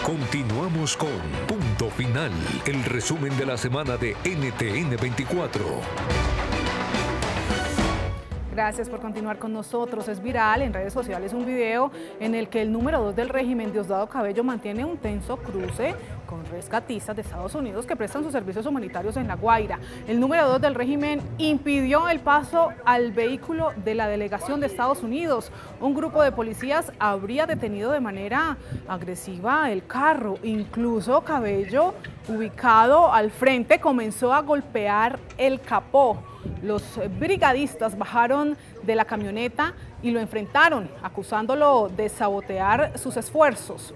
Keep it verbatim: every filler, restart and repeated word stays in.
Continuamos con Punto Final, el resumen de la semana de N T N veinticuatro. Gracias por continuar con nosotros. Es viral en redes sociales un video en el que el número dos del régimen, Diosdado Cabello, mantiene un tenso cruce con rescatistas de Estados Unidos que prestan sus servicios humanitarios en La Guaira. El número dos del régimen impidió el paso al vehículo de la delegación de Estados Unidos. Un grupo de policías habría detenido de manera agresiva el carro. Incluso Cabello, ubicado al frente, comenzó a golpear el capó. Los brigadistas bajaron de la camioneta y lo enfrentaron, acusándolo de sabotear sus esfuerzos.